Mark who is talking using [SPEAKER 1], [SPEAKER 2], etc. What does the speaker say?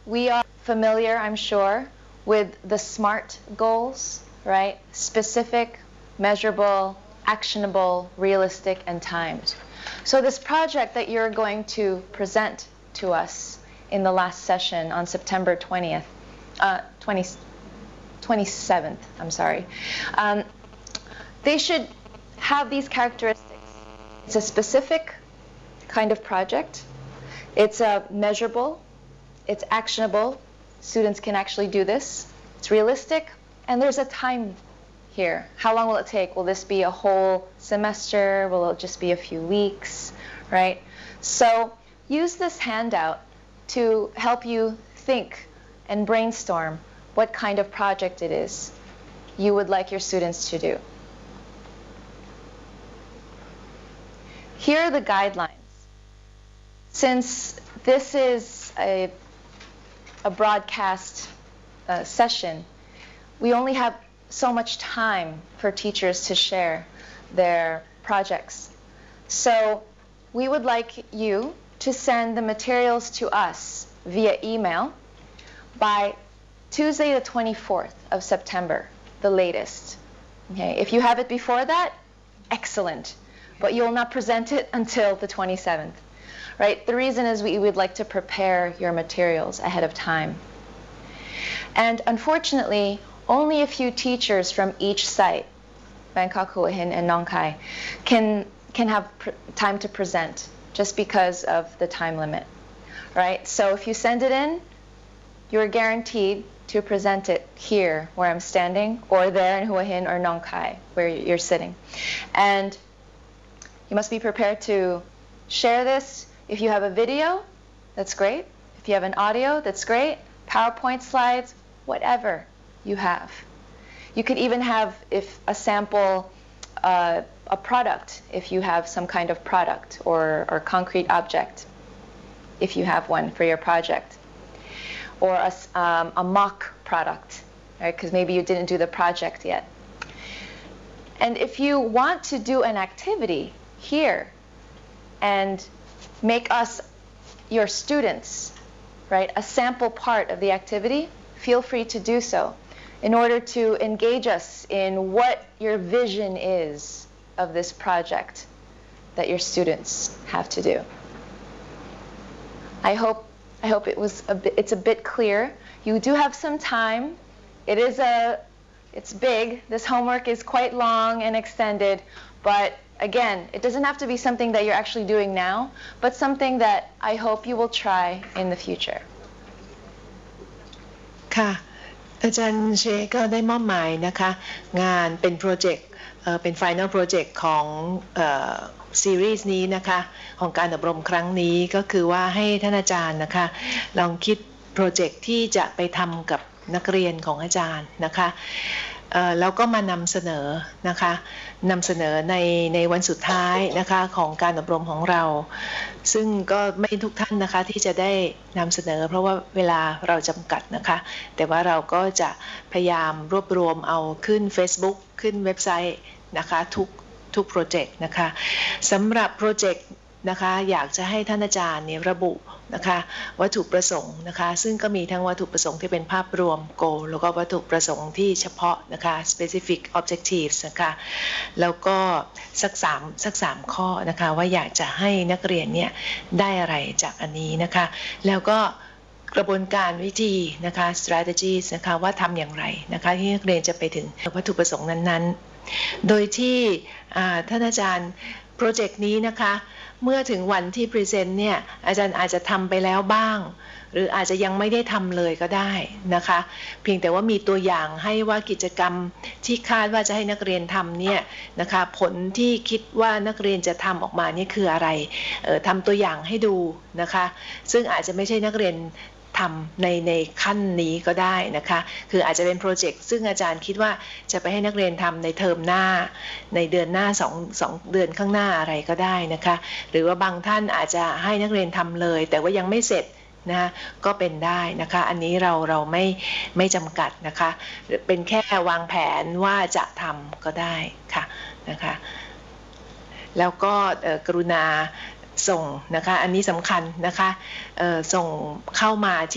[SPEAKER 1] we are familiar, I'm sure, with the SMART goals, right? Specific, measurable, actionable, realistic, and timed. So this project that you're going to present to us in the last session on September 27th, I'm sorry, they should have these characteristics. It's a specific kind of project. It's measurable. It's actionable. Students can actually do this. It's realistic. And there's a time here. How long will it take? Will this be a whole semester? Will it just be a few weeks? Right? So use this handout to help you think and brainstorm what kind of project it is you would like your students to do. Here are the guidelines. Since this is a broadcast session, we only have so much time for teachers to share their projects. So we would like you to send the materials to us via email by Tuesday the 24th of September, the latest. Okay? If you have it before that, excellent. But you will not present it until the 27th. Right? The reason is we would like to prepare your materials ahead of time. And unfortunately, only a few teachers from each site, Bangkok, Hua Hin, and Nong Khai, can have time to present just because of the time limit. Right? So if you send it in, you're guaranteed to present it here where I'm standing, or there in Hua Hin or Nong Khai where you're sitting. And you must be prepared to share this. If you have a video, that's great. If you have an audio, that's great. PowerPoint slides, whatever you have. You could even have a sample, a product, if you have some kind of product or concrete object, if you have one for your project. Or a mock product, right? Because maybe you didn't do the project yet. And if you want to do an activity here and make us your students, right, a sample part of the activity, feel free to do so in order to engage us in what your vision is of this project that your students have to do. I hope it's a bit clear. You do have some time. It's big. This homework is quite long and extended, but again, it doesn't have to be something that you're actually doing now, but something that I hope you will try in the future.
[SPEAKER 2] ค่ะอาจารย์เชก็ได้มอบหมายนะคะงานเป็นโปรเจกต์เป็น Final Project ของซีรีส์นี้นะคะของการอบรมครั้งนี้ก็คือว่าให้ท่านอาจารย์นะคะลองคิดโปรเจกต์ที่จะไปทำกับนักเรียนของอาจารย์นะคะแล้วก็มานำเสนอนะคะนำเสนอในวันสุดท้ายนะคะของการอบรมของเราซึ่งก็ไม่ทุกท่านนะคะที่จะได้นำเสนอเพราะว่าเวลาเราจำกัดนะคะแต่ว่าเราก็จะพยายามรวบรวมเอาขึ้น Facebook ขึ้นเว็บไซต์นะคะทุกโปรเจกต์นะคะสำหรับโปรเจกต์นะคะอยากจะให้ท่านอาจารย์เนี่ยระบุนะคะวัตถุประสงค์นะคะซึ่งก็มีทั้งวัตถุประสงค์ที่เป็นภาพรวม goal แล้วก็วัตถุประสงค์ที่เฉพาะนะคะ specific objectives นะคะแล้วก็สักสามข้อนะคะว่าอยากจะให้นักเรียนเนี่ยได้อะไรจากอันนี้นะคะแล้วก็กระบวนการวิธีนะคะ strategies นะคะว่าทำอย่างไรนะคะที่นักเรียนจะไปถึงวัตถุประสงค์นั้นๆโดยที่ท่านอาจารย์โปรเจกต์นี้นะคะเมื่อถึงวันที่พรีเซนต์เนี่ยอาจารย์อาจจะทำไปแล้วบ้างหรืออาจจะยังไม่ได้ทำเลยก็ได้นะคะเพียงแต่ว่ามีตัวอย่างให้ว่ากิจกรรมที่คาดว่าจะให้นักเรียนทำเนี่ยนะคะผลที่คิดว่านักเรียนจะทำออกมานี่คืออะไรทำตัวอย่างให้ดูนะคะซึ่งอาจจะไม่ใช่นักเรียนทำในขั้นนี้ก็ได้นะคะคืออาจจะเป็นโปรเจกต์ซึ่งอาจารย์คิดว่าจะไปให้นักเรียนทำในเทอมหน้าในเดือนหน้า2เดือนข้างหน้าอะไรก็ได้นะคะหรือว่าบางท่านอาจจะให้นักเรียนทำเลยแต่ว่ายังไม่เสร็จนะก็เป็นได้นะคะอันนี้เราไม่จำกัดนะคะเป็นแค่วางแผนว่าจะทำก็ได้ค่ะนะคะแล้วก็กรุณาส่งนะคะอันนี้สำคัญนะคะส่งเข้ามา